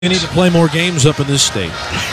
We need to play more games up in this state.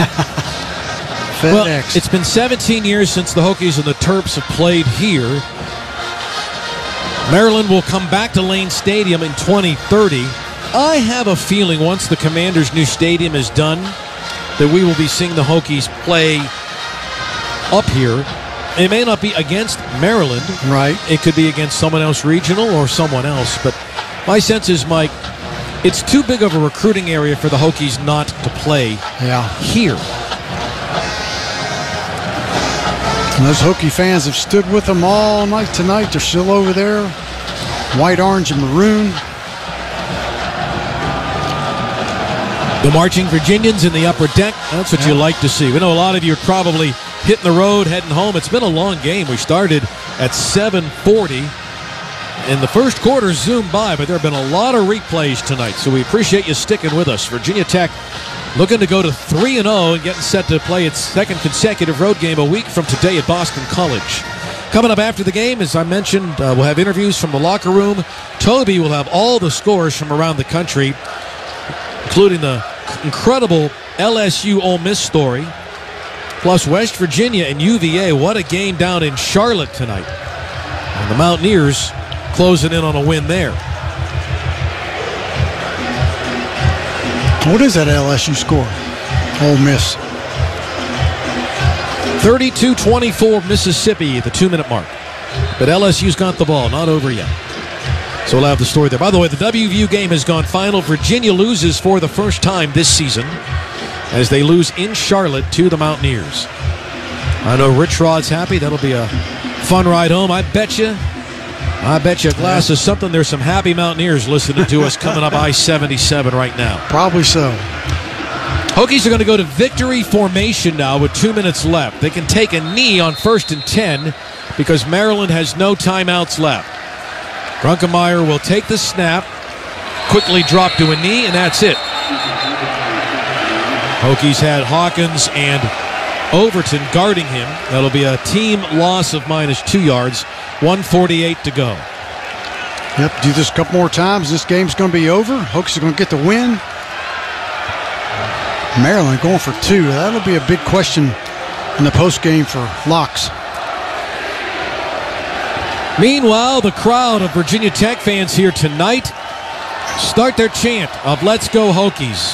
Well, it's been 17 years since the Hokies and the Terps have played here. Maryland will come back to Lane Stadium in 2030. I have a feeling once the Commanders' new stadium is done that we will be seeing the Hokies play up here. It may not be against Maryland. Right. It could be against someone else regional or someone else. But my sense is, Mike, it's too big of a recruiting area for the Hokies not to play here. And those Hokie fans have stood with them all night tonight. They're still over there. White, orange, and maroon. The marching Virginians in the upper deck. That's what you like to see. We know a lot of you are probably hitting the road, heading home. It's been a long game. We started at 7:40. And the first quarter zoomed by, but there have been a lot of replays tonight, so we appreciate you sticking with us. Virginia Tech looking to go to 3-0 and getting set to play its second consecutive road game a week from today at Boston College. Coming up after the game, as I mentioned, we'll have interviews from the locker room. Toby will have all the scores from around the country, including the incredible LSU Ole Miss story, plus West Virginia and UVA. What a game down in Charlotte tonight. And the Mountaineers closing in on a win there. What is that LSU score? Ole Miss. 32-24 Mississippi, the 2-minute mark. But LSU's got the ball, not over yet. So we'll have the story there. By the way, the WVU game has gone final. Virginia loses for the first time this season as they lose in Charlotte to the Mountaineers. I know Rich Rod's happy. That'll be a fun ride home. I bet you a glass of something. There's some happy Mountaineers listening to us coming up I-77 right now. Probably so. Hokies are going to go to victory formation now with 2 minutes left. They can take a knee on 1st and 10 because Maryland has no timeouts left. Grunkemeyer will take the snap, quickly drop to a knee, and that's it. Hokies had Hawkins and Overton guarding him. That'll be a team loss of -2 yards. 1:48 to go. Yep, do this a couple more times. This game's going to be over. Hokies are going to get the win. Maryland going for 2. That'll be a big question in the postgame for locks. Meanwhile, the crowd of Virginia Tech fans here tonight start their chant of "Let's go Hokies."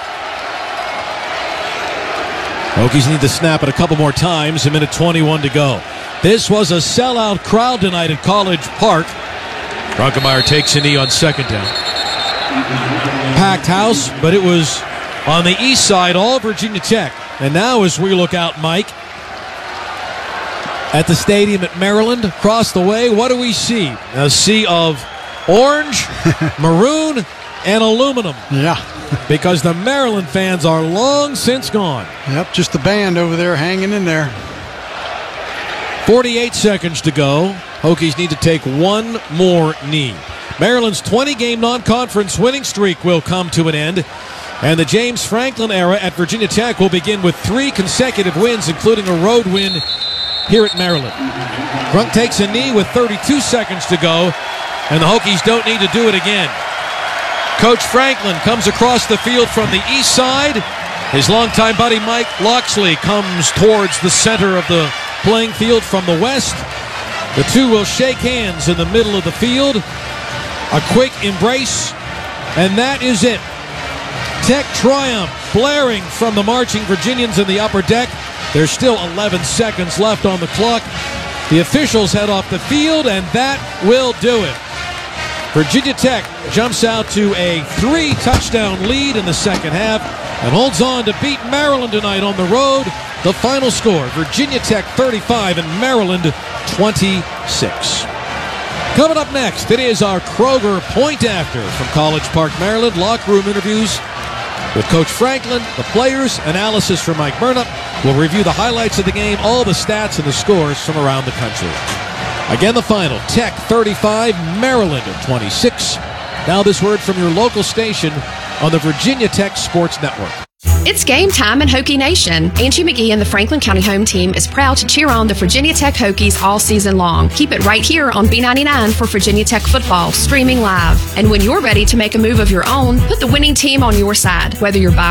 Hokies need to snap it a couple more times. 1:21 to go. This was a sellout crowd tonight at College Park. Grunkemeyer takes a knee on 2nd down. Packed house, but it was on the east side, all Virginia Tech. And now as we look out, Mike, at the stadium at Maryland, across the way, what do we see? A sea of orange, maroon, and aluminum. Yeah. Because the Maryland fans are long since gone. Yep, just the band over there hanging in there. 48 seconds to go. Hokies need to take one more knee. Maryland's 20-game non-conference winning streak will come to an end, and the James Franklin era at Virginia Tech will begin with 3 consecutive wins, including a road win here at Maryland. Grunk takes a knee with 32 seconds to go, and the Hokies don't need to do it again. Coach Franklin comes across the field from the east side. His longtime buddy Mike Loxley comes towards the center of the playing field from the west. The two will shake hands in the middle of the field. A quick embrace, and that is it. Tech triumph blaring from the marching Virginians in the upper deck. There's still 11 seconds left on the clock. The officials head off the field, and that will do it. Virginia Tech jumps out to a 3-touchdown lead in the second half and holds on to beat Maryland tonight on the road. The final score, Virginia Tech 35 and Maryland 26. Coming up next, it is our Kroger Point After from College Park, Maryland. Locker room interviews with Coach Franklin, the players, analysis from Mike Burnop. We'll review the highlights of the game, all the stats and the scores from around the country. Again, the final, Tech 35, Maryland 26. Now this word from your local station on the Virginia Tech Sports Network. It's game time in Hokie Nation. Angie McGee and the Franklin County home team is proud to cheer on the Virginia Tech Hokies all season long. Keep it right here on B99 for Virginia Tech football, streaming live. And when you're ready to make a move of your own, put the winning team on your side. Whether you're buying